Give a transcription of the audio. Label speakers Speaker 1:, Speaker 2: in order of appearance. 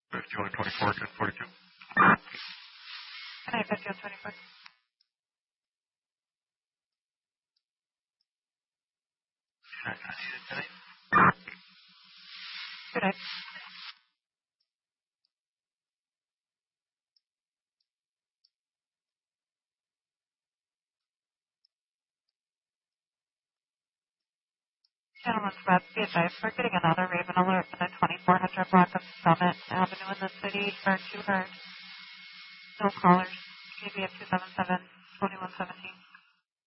Speaker 1: 5124, 1042.
Speaker 2: Good night, 5124. Good night. Gentlemen, Brad, be advised, we're getting another Raven alert for the 2400 block of Summit Avenue in the city. Are 2 heard. No callers. KBF 277.